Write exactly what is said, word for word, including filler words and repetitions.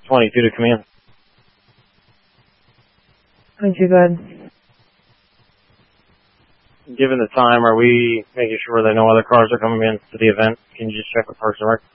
twenty-two to come in. twenty-two, go ahead. Given the time, are we making sure that no other cars are coming in to the event? Can you just check with Parks and Rec?